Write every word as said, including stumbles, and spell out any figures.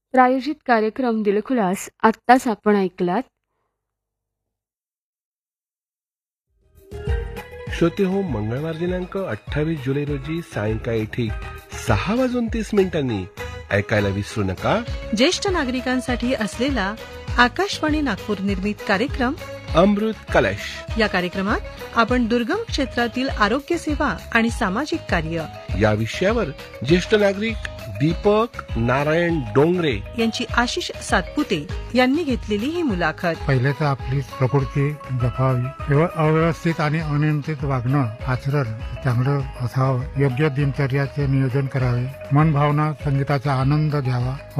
प्रायोजित कार्यक्रम दिलखुलास आत्ताच आपण ऐकलात. श्रोते हो, मंगळवार दिनांक अठ्ठावीस जुलै रोजी सायंकाळी ठीक सहा वाजून तीस मिनिटांनी ऐकायला विसरू नका ज्येष्ठ नागरिकांसाठी असलेला आकाशवाणी नागपूर निर्मित कार्यक्रम अमृत कलश. या कार्यक्रमात आपण दुर्गम क्षेत्रातील आरोग्य सेवा आणि सामाजिक कार्य या विषयावर ज्येष्ठ नागरिक दीपक नारायण डोंगरे यांची आशिष सातपुते यांनी घेतलेली ही मुलाखत. पहिले तर आपली प्रकृती जपावी, केवळ अव्यवस्थित आणि अनियंत्रित वागणं, आचरण चांगलं असावं, योग्य दिनचर्याचे नियोजन करावे, मन भावना संगीताचा आनंद घ्यावा,